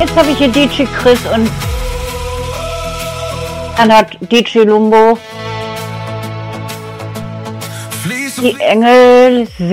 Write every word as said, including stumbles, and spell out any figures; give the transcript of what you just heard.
Jetzt habe ich hier D J Chris und dann hat D J Lumbo die Engel